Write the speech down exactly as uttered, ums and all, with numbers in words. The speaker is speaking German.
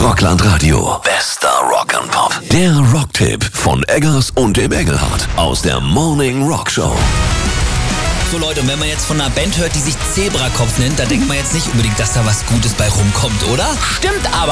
Rockland Radio. Bester Rock and Pop. Der Rocktipp von Eggers und dem Engelhardt aus der Morning Rock Show. So Leute, und wenn man jetzt von einer Band hört, die sich Zebrakopf nennt, da denkt man jetzt nicht unbedingt, dass da was Gutes bei rumkommt, oder? Stimmt aber.